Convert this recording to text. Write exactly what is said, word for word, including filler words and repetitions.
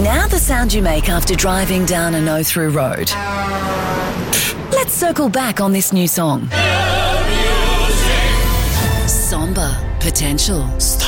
Now the sound you make after driving down a no-through road. Let's circle back on this new song. Somber potential.